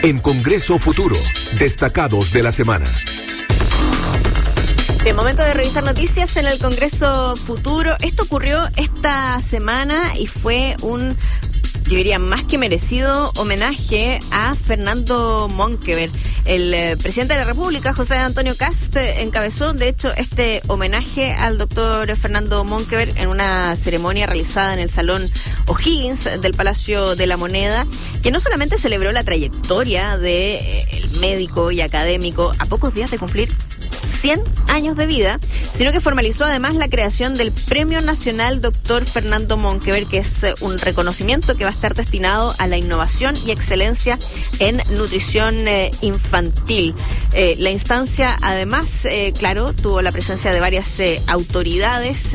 En Congreso Futuro, destacados de la semana. Bien, momento de revisar noticias en el Congreso Futuro. Esto ocurrió esta semana y fue yo diría, más que merecido homenaje a Fernando Monkeberg. El presidente de la República, José Antonio Kast, encabezó, de hecho, este homenaje al doctor Fernando Monkeberg en una ceremonia realizada en el Salón O'Higgins del Palacio de la Moneda, que no solamente celebró la trayectoria del médico y académico a pocos días de cumplir 100 años de vida, sino que formalizó además la creación del Premio Nacional Dr. Fernando Monkeberg, que es un reconocimiento que va a estar destinado a la innovación y excelencia en nutrición infantil. La instancia, además, claro, tuvo la presencia de varias autoridades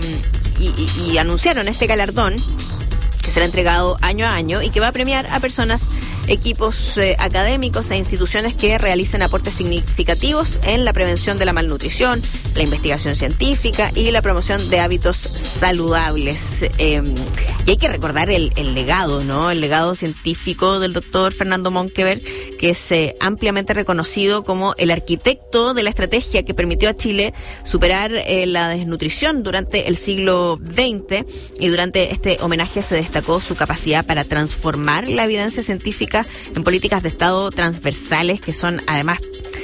y anunciaron este galardón que será entregado año a año y que va a premiar a personas, equipos académicos e instituciones que realicen aportes significativos en la prevención de la malnutrición, la investigación científica y la promoción de hábitos saludables. Y hay que recordar el legado, ¿no? El legado científico del doctor Fernando Monkeberg, que es ampliamente reconocido como el arquitecto de la estrategia que permitió a Chile superar la desnutrición durante el siglo XX, y durante este homenaje se destacó su capacidad para transformar la evidencia científica en políticas de Estado transversales que son además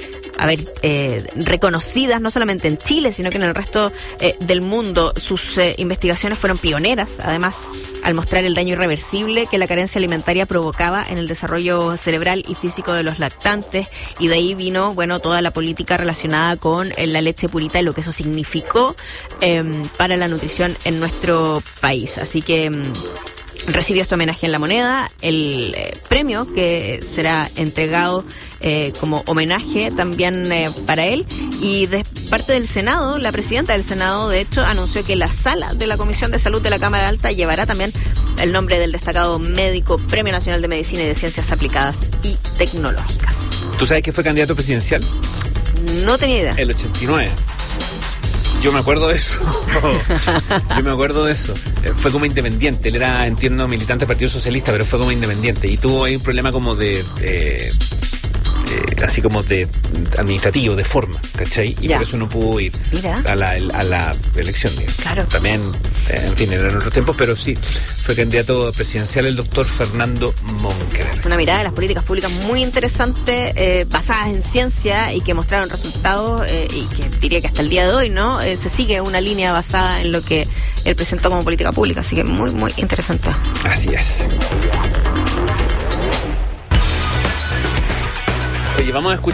reconocidas no solamente en Chile, sino que en el resto del mundo. Sus investigaciones fueron pioneras, además, al mostrar el daño irreversible que la carencia alimentaria provocaba en el desarrollo cerebral y físico de los lactantes, y de ahí vino, toda la política relacionada con la leche purita y lo que eso significó para la nutrición en nuestro país. Así que recibió este homenaje en La Moneda, el premio que será entregado como homenaje también para él. Y de parte del Senado, la presidenta del Senado, de hecho, anunció que la sala de la Comisión de Salud de la Cámara Alta llevará también el nombre del destacado médico, Premio Nacional de Medicina y de Ciencias Aplicadas y Tecnológicas. ¿Tú sabes que fue candidato presidencial? No tenía idea. El 89. Yo me acuerdo de eso. Fue como independiente. Él era, entiendo, militante del Partido Socialista, pero fue como independiente. Y tuvo ahí un problema como así como de administrativo, de forma, ¿cachai? Y por eso no pudo ir a la elección, digamos. Claro. También, en fin, eran otros tiempos, pero sí, fue candidato presidencial el doctor Fernando Monkeberg. Una mirada de las políticas públicas muy interesante, basadas en ciencia y que mostraron resultados, y que diría que hasta el día de hoy, ¿no? Se sigue una línea basada en lo que él presentó como política pública, así que muy, muy interesante. Así es. Oye, vamos a escuchar